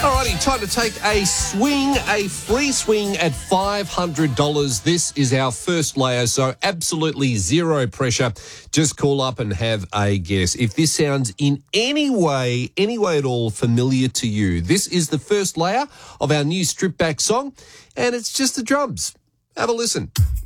Alrighty, time to take a swing, a free swing at $500. This is our first layer, so absolutely zero pressure. Just call up and have a guess. If this sounds in any way at all familiar to you, this is the first layer of our new Strip Back song, and it's just the drums. Have a listen.